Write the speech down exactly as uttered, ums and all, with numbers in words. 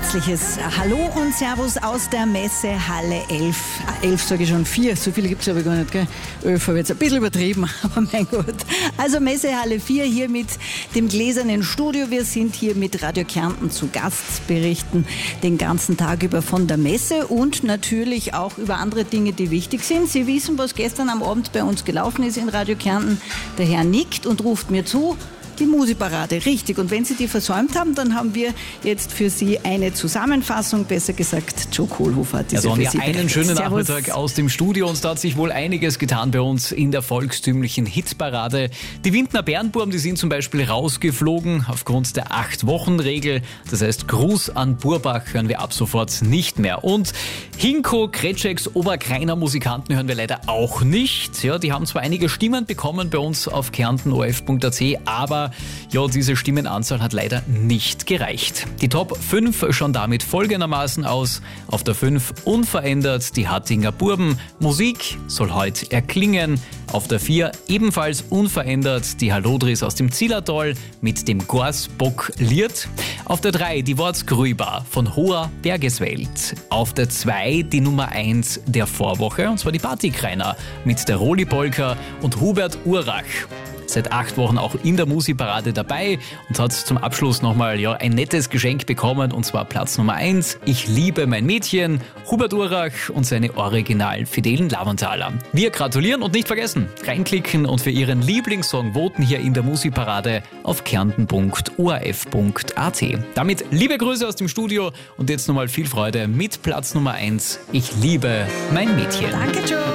herzliches Hallo und Servus aus der Messehalle elf. elf sage ich schon, vier, so viele gibt es aber gar nicht, gell? elf habe ich jetzt ein bisschen übertrieben, aber mein Gott. Also Messehalle vier hier mit dem gläsernen Studio. Wir sind hier mit Radio Kärnten zu Gast, berichten den ganzen Tag über von der Messe und natürlich auch über andere Dinge, die wichtig sind. Sie wissen, was gestern am Abend bei uns gelaufen ist in Radio Kärnten. Der Herr nickt und ruft mir zu. Die Musikparade, richtig. Und wenn Sie die versäumt haben, dann haben wir jetzt für Sie eine Zusammenfassung, besser gesagt Joe Kohlhofer hat diese also für Sie einen bereitet. schönen Servus. Nachmittag aus dem Studio und da hat sich wohl einiges getan bei uns in der volkstümlichen Hitparade. Die Windner Bärenbuben, die sind zum Beispiel rausgeflogen aufgrund der acht-Wochen-Regel. Das heißt, Gruß an Burbach hören wir ab sofort nicht mehr. Und Hinko, Kretscheks, Oberkreiner Musikanten hören wir leider auch nicht. Ja, die haben zwar einige Stimmen bekommen bei uns auf kärnten o f punkt a t, aber ja, diese Stimmenanzahl hat leider nicht gereicht. Die Top fünf schauen damit folgendermaßen aus. Auf der fünf unverändert die Hattinger Burben. Musik soll heute erklingen. Auf der vier ebenfalls unverändert die Hallodris aus dem Zillertal mit dem Gorsbock Liert. Auf der drei die Wortsgrüber von Hoher Bergeswelt. Auf der zwei die Nummer eins der Vorwoche, und zwar die Partykreiner mit der Roli-Polka und Hubert Urach. Seit acht Wochen auch in der Musikparade dabei und hat zum Abschluss nochmal ja, ein nettes Geschenk bekommen, und zwar Platz Nummer eins. Ich liebe mein Mädchen, Hubert Urach und seine original fidelen Laventaler. Wir gratulieren und nicht vergessen, reinklicken und für Ihren Lieblingssong voten hier in der Musikparade auf kärnten punkt o r f punkt a t. Damit liebe Grüße aus dem Studio und jetzt nochmal viel Freude mit Platz Nummer eins. Ich liebe mein Mädchen. Danke, Joe.